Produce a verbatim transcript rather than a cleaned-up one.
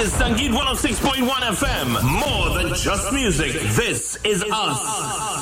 is Sangeet one oh six point one F M. More than just music. This is us.